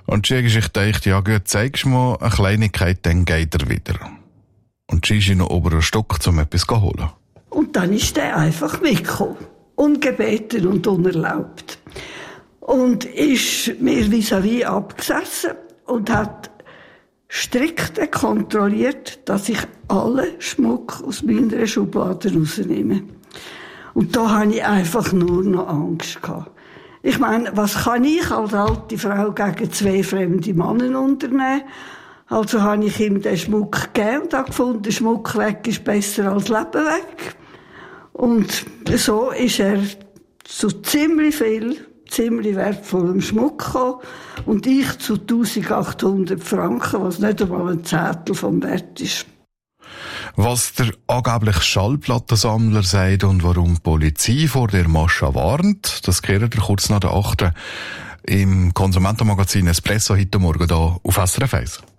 Und sie hat sich gedacht, ja gut, zeigst du mir eine Kleinigkeit, dann geht er wieder. Und sie ist in den oberen Stock, um etwas zu holen. Und dann ist der einfach mitgekommen. Ungebeten und unerlaubt. Und ist mir vis-à-vis abgesessen und hat strikt kontrolliert, dass ich alle Schmuck aus meiner Schublade rausnehme. Und da hatte ich einfach nur noch Angst gehabt. Ich meine, was kann ich als alte Frau gegen 2 fremde Männer unternehmen? Also habe ich ihm den Schmuck gegeben und habe gefunden, der Schmuck weg ist besser als Leben weg. Und so ist er zu ziemlich wertvollem Schmuck gekommen und ich zu 1800 Franken, was nicht einmal ein Zehntel vom Wert ist. Was der angebliche Schallplattensammler sagt und warum die Polizei vor der Masche warnt, das kehrt ihr kurz nach der 8. im Konsumentenmagazin Espresso heute Morgen hier auf SRF 1.